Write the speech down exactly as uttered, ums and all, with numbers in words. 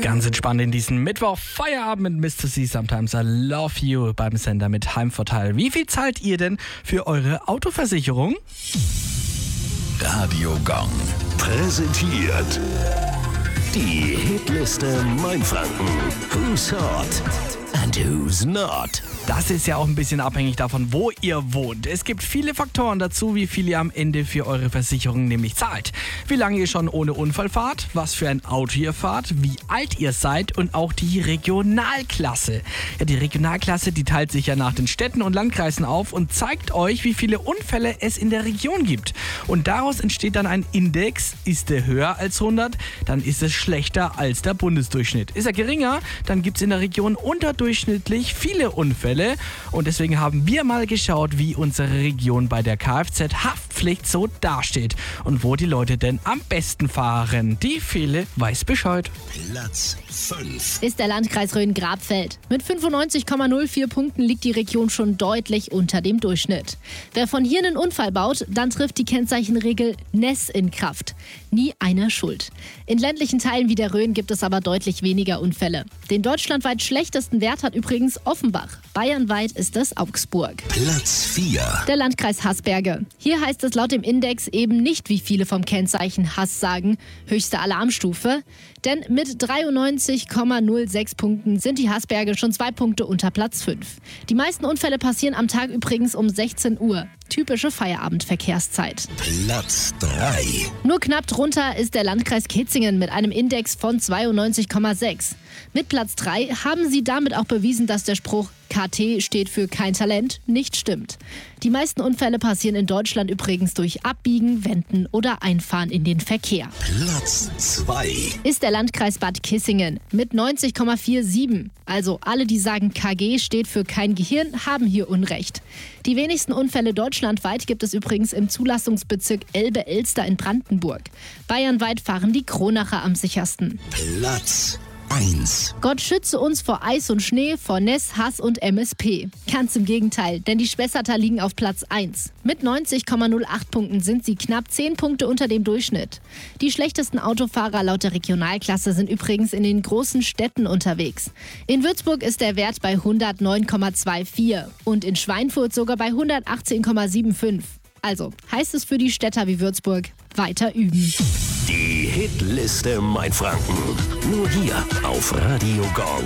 Ganz entspannt in diesen Mittwoch Feierabend mit Mister C, Sometimes I Love You beim Sender mit Heimvorteil. Wie viel zahlt ihr denn für eure Autoversicherung? Radio Gong präsentiert die Hitliste Mainfranken. Who's hot and who's not? Das ist ja auch ein bisschen abhängig davon, wo ihr wohnt. Es gibt viele Faktoren dazu, wie viel ihr am Ende für eure Versicherung nämlich zahlt. Wie lange ihr schon ohne Unfall fahrt, was für ein Auto ihr fahrt, wie alt ihr seid und auch die Regionalklasse. Ja, die Regionalklasse, die teilt sich ja nach den Städten und Landkreisen auf und zeigt euch, wie viele Unfälle es in der Region gibt. Und daraus entsteht dann ein Index. Ist der höher als hundert, dann ist es schlechter als der Bundesdurchschnitt. Ist er geringer, dann gibt es in der Region unterdurchschnittlich viele Unfälle. Und deswegen haben wir mal geschaut, wie unsere Region bei der Kfz-Haftpflicht so dasteht und wo die Leute denn am besten fahren. Die Fele weiß Bescheid. Platz fünf ist der Landkreis Rhön-Grabfeld. Mit fünfundneunzig Komma null vier Punkten liegt die Region schon deutlich unter dem Durchschnitt. Wer von hier einen Unfall baut, dann trifft die Kennzeichenregel N E S in Kraft. Nie einer schuld. In ländlichen Teilen wie der Rhön gibt es aber deutlich weniger Unfälle. Den deutschlandweit schlechtesten Wert hat übrigens Offenbach. Bayernweit ist es Augsburg. Platz vier Der Landkreis Haßberge. Hier heißt es laut dem Index eben nicht, wie viele vom Kennzeichen Hass sagen, höchste Alarmstufe. Denn mit dreiundneunzig Komma null sechs Punkten sind die Haßberge schon zwei Punkte unter Platz fünf. Die meisten Unfälle passieren am Tag übrigens um sechzehn Uhr. Typische Feierabendverkehrszeit. Platz drei Nur knapp drunter ist der Landkreis Kitzingen mit einem Index von zweiundneunzig Komma sechs. Mit Platz drei haben sie damit auch bewiesen, dass der Spruch K T steht für kein Talent nicht stimmt. Die meisten Unfälle passieren in Deutschland übrigens durch Abbiegen, Wenden oder Einfahren in den Verkehr. Platz zwei Ist der Landkreis Bad Kissingen mit neunzig Komma siebenundvierzig. Also alle, die sagen K G steht für kein Gehirn, haben hier Unrecht. Die wenigsten Unfälle deutschlandweit gibt es übrigens im Zulassungsbezirk Elbe-Elster in Brandenburg. Bayernweit fahren die Kronacher am sichersten. Platz eins Gott schütze uns vor Eis und Schnee, vor N E S, Hass und M S P. Ganz im Gegenteil, denn die Spessarter liegen auf Platz eins. Mit neunzig Komma null acht Punkten sind sie knapp zehn Punkte unter dem Durchschnitt. Die schlechtesten Autofahrer laut der Regionalklasse sind übrigens in den großen Städten unterwegs. In Würzburg ist der Wert bei hundertneun Komma vierundzwanzig und in Schweinfurt sogar bei hundertachtzehn Komma fünfundsiebzig. Also heißt es für die Städter wie Würzburg, weiter üben. Die Hitliste Mainfranken. Nur hier auf Radio Gong.